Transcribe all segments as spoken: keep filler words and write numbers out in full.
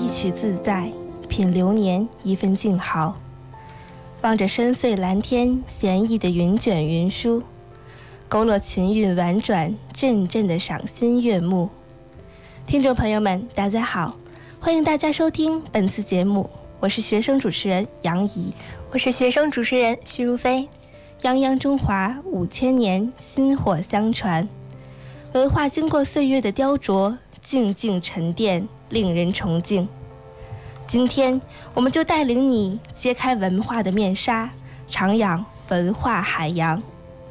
曲自在，品流年一份静好。望着深邃蓝天，闲逸的云卷云舒，勾勒琴韵婉转，阵阵的赏心悦目。听众朋友们，大家好，欢迎大家收听本次节目，我是学生主持人杨怡， 我是学生主持人徐如飞。 泱泱中华五千年，薪火相传，文化经过岁月的雕琢，静静沉淀，令人崇敬。今天我们就带领你揭开文化的面纱，徜徉文化海洋。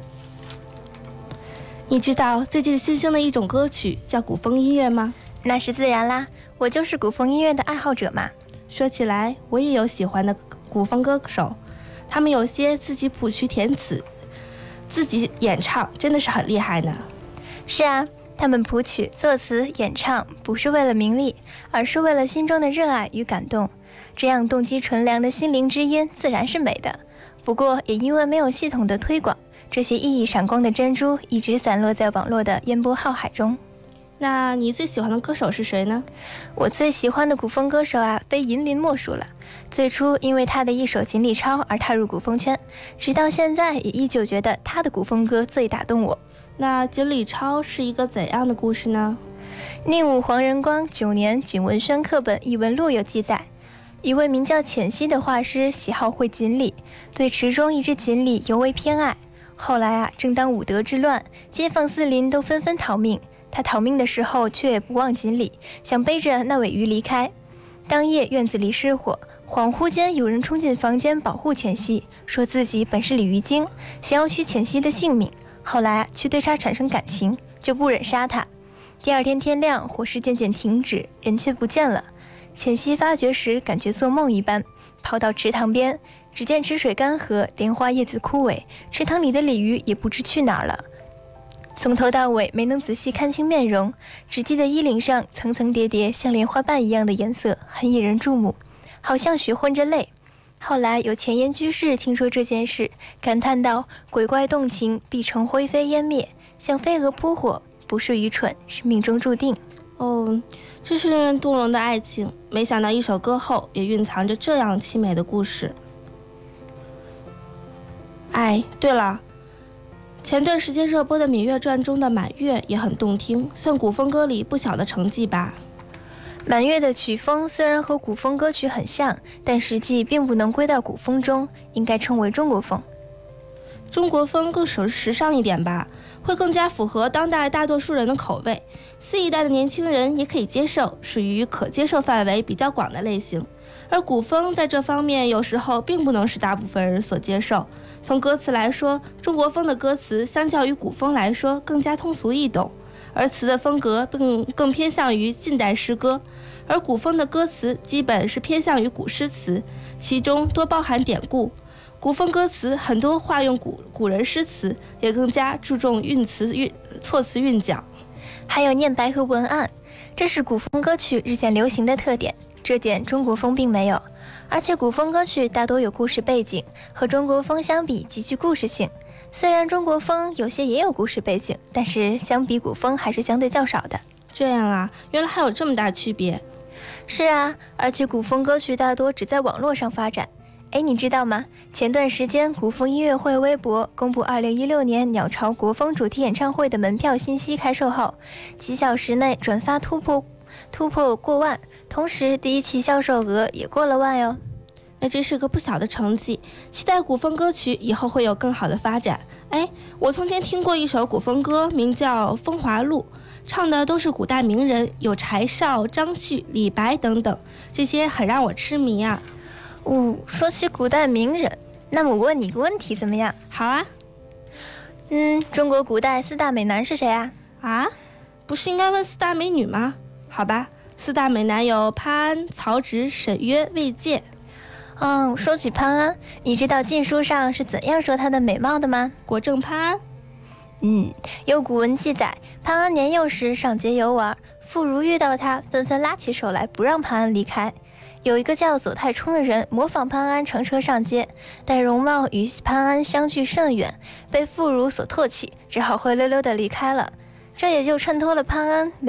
你知道最近新兴的一种歌曲叫古风音乐吗？ 那是自然啦，我就是古风音乐的爱好者嘛。 说起来，我也有喜欢的古风歌手，他们有些自己谱曲填词，自己演唱，真的是很厉害呢。 是啊，他们谱曲、作词、演唱，不是为了名利，而是为了心中的热爱与感动。这样动机纯良的心灵之音，自然是美的。不过，也因为没有系统的推广，这些熠熠闪光的珍珠一直散落在网络的烟波浩海中。 那你最喜欢的歌手是谁呢？ 我最喜欢的古风歌手啊，非银鳞莫属了。最初因为他的一首《锦鲤抄》而踏入古风圈，直到现在也依旧觉得他的古风歌最打动我。 那锦鲤抄是一个怎样的故事呢？ 宁武黄仁光九年景文轩课本译文录有记载，一位名叫浅溪的画师喜好绘锦鲤，对池中一只锦鲤尤为偏爱。后来啊，正当武德之乱，街坊四邻都纷纷逃命，他逃命的时候却也不忘锦鲤，想背着那尾鱼离开。当夜院子里失火，恍惚间有人冲进房间保护浅溪，说自己本是鲤鱼精，想要取浅溪的性命。后来却对他产生感情，就不忍杀他。第二天天亮，火势渐渐停止，人却不见了。浅溪发觉时，感觉做梦一般，跑到池塘边，只见池水干涸，莲花叶子枯萎，池塘里的鲤鱼也不知去哪儿了。从头到尾没能仔细看清面容，只记得衣领上层层叠叠像莲花瓣一样的颜色，很引人注目，好像血混着泪。后来有前沿居士听说这件事，感叹道：鬼怪动情必成灰飞烟灭，像飞蛾扑火，不是愚蠢，是命中注定。 哦，这是令人动容的爱情，没想到一首歌后也蕴藏着这样凄美的故事。哎，对了，前段时间热播的《芈月传》中的满月也很动听，算古风歌里不小的成绩吧。 满月的曲风虽然和古风歌曲很像，但实际并不能归到古风中，应该称为中国风。 中国风更时时尚一点吧，会更加符合当代大多数人的口味，新一代的年轻人也可以接受，属于可接受范围比较广的类型。而古风在这方面有时候并不能是大部分人所接受。从歌词来说，中国风的歌词相较于古风来说更加通俗易懂，而词的风格更更偏向于近代诗歌，而古风的歌词基本是偏向于古诗词，其中多包含典故。古风歌词很多化用古古人诗词，也更加注重韵词韵措辞韵脚， 还有念白和文案，这是古风歌曲日渐流行的特点，这点中国风并没有。而且古风歌曲大多有故事背景，和中国风相比极具故事性。虽然中国风有些也有故事背景，但是相比古风还是相对较少的。 这样啊，原来还有这么大区别。 是啊，而且古风歌曲大多只在网络上发展。哎，你知道吗？前段时间古风音乐会微博公布二零一六年鸟巢国风主题演唱会的门票信息开售后，几小时内转发突破突破过万，同时第一期销售额也过了万哟。 那这是个不小的成绩，期待古风歌曲以后会有更好的发展。哎，我从前听过一首古风歌，名叫《风华录》，唱的都是古代名人，有柴少、张旭、李白等等，这些很让我痴迷啊。 哦，说起古代名人，那么我问你个问题怎么样？ 好啊。 嗯，中国古代四大美男是谁啊？ 啊，不是应该问四大美女吗？好吧，四大美男有潘安、曹植、沈约、魏玠。 嗯，说起潘安，你知道禁书上是怎样说她的美貌的吗？ 果正潘安。 嗯，有古文记载，潘安年幼时上街游玩，妇孺遇到他，纷纷拉起手来不让潘安离开。有一个叫左太冲的人模仿潘安乘车上街，但容貌与潘安相距甚远，被妇孺所唾弃，只好灰溜溜地离开了。这也就衬托了潘安